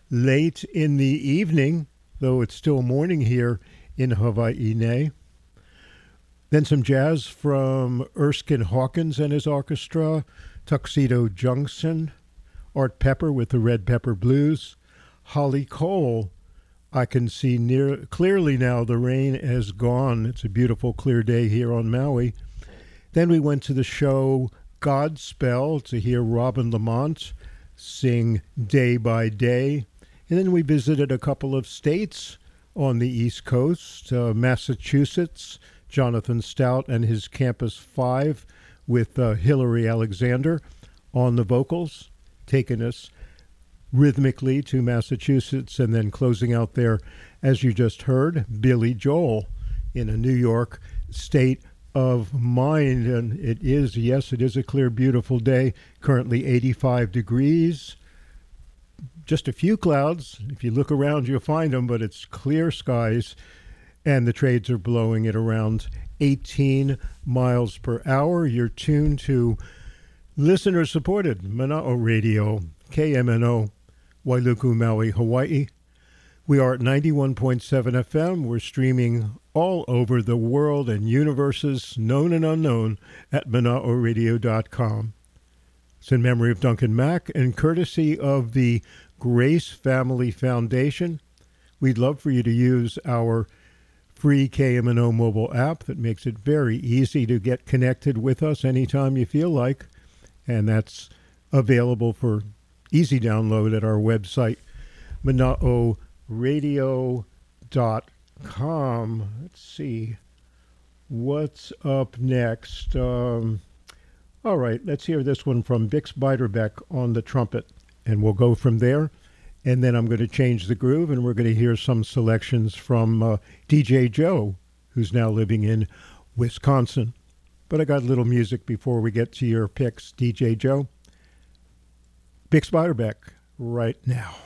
late in the evening, though it's still morning here in Hawaii. Then some jazz from Erskine Hawkins and his orchestra, Tuxedo Junction, Art Pepper with the Red Pepper Blues, Holly Cole. I can see clearly now the rain has gone. It's a beautiful, clear day here on Maui. Then we went to the show Godspell to hear Robin Lamont sing Day by Day. And then we visited a couple of states on the East Coast, Massachusetts, Jonathan Stout and his Campus 5 with Hillary Alexander on the vocals, taking us rhythmically to Massachusetts, and then closing out there, as you just heard, Billy Joel in a New York state of mind. And it is, yes, it is a clear, beautiful day, currently 85 degrees. Just a few clouds. If you look around, you'll find them, but it's clear skies, and the trades are blowing at around 18 miles per hour. You're tuned to listener-supported Mana'o Radio, KMNO, Wailuku, Maui, Hawaii. We are at 91.7 FM. We're streaming all over the world and universes known and unknown at mana'oradio.com. It's in memory of Duncan Mack and courtesy of the Grace Family Foundation. We'd love for you to use our free KMNO mobile app that makes it very easy to get connected with us anytime you feel like. And that's available for easy download at our website, mana'oradio.com. Let's see. What's up next? All right, let's hear this one from Bix Beiderbecke on the trumpet, and we'll go from there. And then I'm going to change the groove, and we're going to hear some selections from DJ Joe, who's now living in Wisconsin. But I got a little music before we get to your picks, DJ Joe. Bix Beiderbecke, right now.